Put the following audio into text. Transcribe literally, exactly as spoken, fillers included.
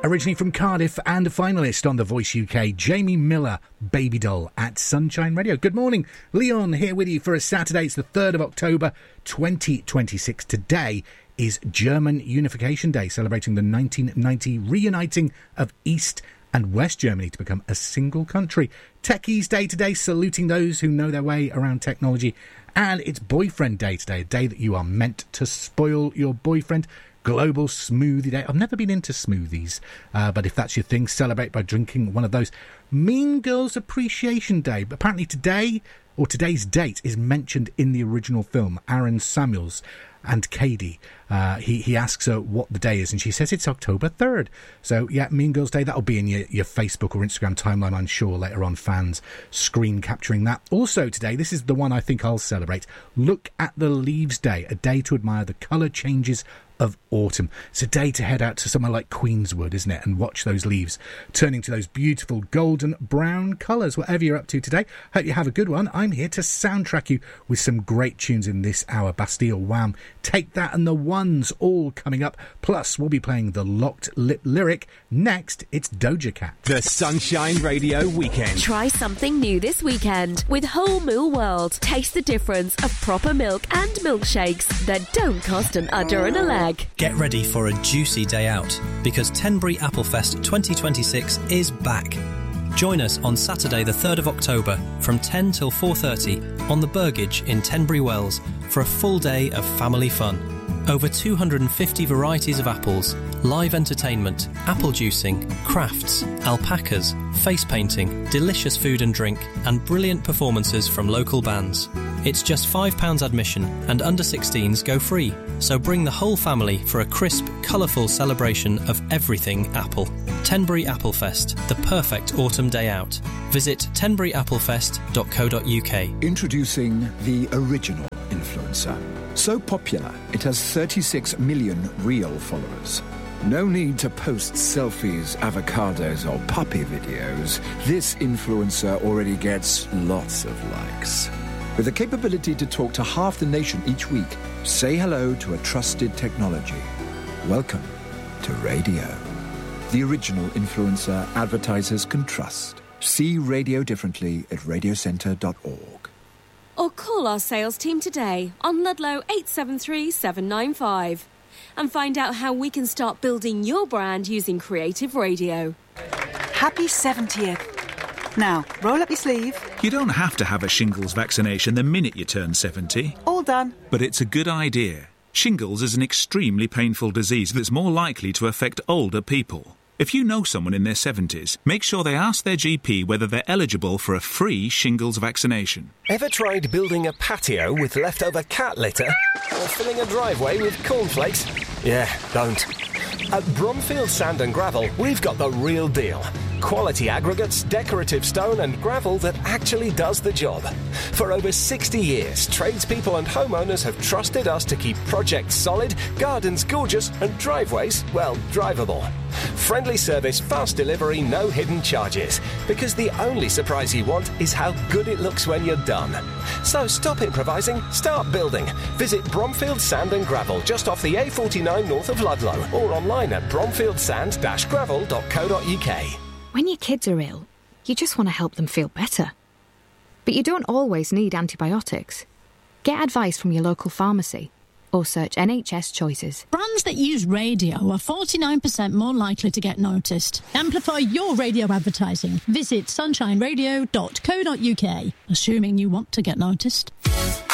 Originally from Cardiff and a finalist on The Voice U K, Jamie Miller, Baby Doll at Sunshine Radio. Good morning, Leon here with you for a Saturday. It's the third of October twenty twenty-six. Today is German Unification Day, celebrating the nineteen ninety reuniting of East and West Germany to become a single country. Techies Day today, saluting those who know their way around technology. And it's Boyfriend Day today, a day that you are meant to spoil your boyfriend. Global Smoothie Day. I've never been into smoothies, uh, but if that's your thing, celebrate by drinking one of those. Mean Girls Appreciation Day. But apparently today, or today's date, is mentioned in the original film. Aaron Samuels and Katie, uh, he, he asks her what the day is, and she says it's October third. So, yeah, Mean Girls Day, that'll be in your, your Facebook or Instagram timeline, I'm sure, later on, fans screen capturing that. Also today, this is the one I think I'll celebrate, Look at the Leaves Day, a day to admire the colour changes of autumn. It's a day to head out to somewhere like Queenswood, isn't it, and watch those leaves turning to those beautiful golden brown colours. Whatever you're up to today, hope you have a good one. I'm here to soundtrack you with some great tunes in this hour. Bastille, Wham, Take That and The Ones, all coming up. Plus, we'll be playing the Locked Lip Lyric. Next, it's Doja Cat. The Sunshine Radio Weekend. Try something new this weekend with Whole Moo World. Taste the difference of proper milk and milkshakes that don't cost an udder and a leg. Get ready for a juicy day out, because Tenbury Applefest twenty twenty-six is back. Join us on Saturday the third of October from ten till four thirty on the Burgage in Tenbury Wells for a full day of family fun. Over two hundred fifty varieties of apples, live entertainment, apple juicing, crafts, alpacas, face painting, delicious food and drink, and brilliant performances from local bands. It's just five pounds admission and under sixteens go free, so bring the whole family for a crisp, colourful celebration of everything Apple. Tenbury Applefest, the perfect autumn day out. Visit tenbury applefest dot co dot uk. Introducing the original influencer. So popular, it has thirty-six million real followers. No need to post selfies, avocados or puppy videos. This influencer already gets lots of likes. With the capability to talk to half the nation each week, say hello to a trusted technology. Welcome to radio. The original influencer advertisers can trust. See radio differently at radio centre dot org. Or call our sales team today on Ludlow eight seven three seven nine five and find out how we can start building your brand using creative radio. Happy seventieth. Now, roll up your sleeve. You don't have to have a shingles vaccination the minute you turn seventy. All done. But it's a good idea. Shingles is an extremely painful disease that's more likely to affect older people. If you know someone in their seventies, make sure they ask their G P whether they're eligible for a free shingles vaccination. Ever tried building a patio with leftover cat litter? Or filling a driveway with cornflakes? Yeah, don't. At Bromfield Sand and Gravel, we've got the real deal. Quality aggregates, decorative stone and gravel that actually does the job. For over sixty years, tradespeople and homeowners have trusted us to keep projects solid, gardens gorgeous and driveways, well, drivable. Friendly service, fast delivery, no hidden charges. Because the only surprise you want is how good it looks when you're done. So stop improvising, start building. Visit Bromfield Sand and Gravel just off the A forty-nine north of Ludlow or online at bromfield sand dash gravel dot co dot uk. When your kids are ill, you just want to help them feel better. But you don't always need antibiotics. Get advice from your local pharmacy or search N H S Choices. Brands that use radio are forty-nine percent more likely to get noticed. Amplify your radio advertising. Visit sunshine radio dot co dot uk, assuming you want to get noticed.